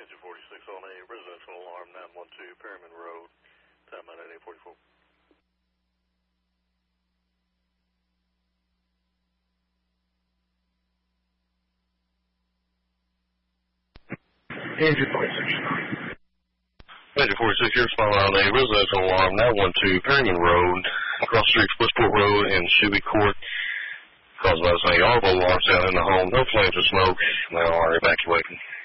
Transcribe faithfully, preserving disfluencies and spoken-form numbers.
Engine forty-six on a residential alarm, nine one two Perryman Road, time out at eight forty-four. Engine forty-six. Engine forty-six, you're responding on a residential alarm, nine one two Perryman Road, across the street, Westport Road, and Shuby Court. Caused by a audible alarm sound in the home. No flames or smoke. Now are evacuating.